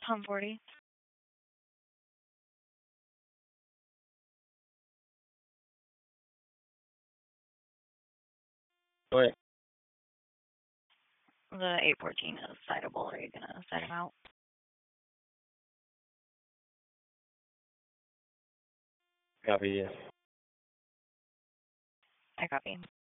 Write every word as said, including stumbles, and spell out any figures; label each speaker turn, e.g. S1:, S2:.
S1: Tom forty.
S2: What?
S1: The eight fourteen is citable. Are you going to cite him out?
S2: Copy, yes.
S1: I copy.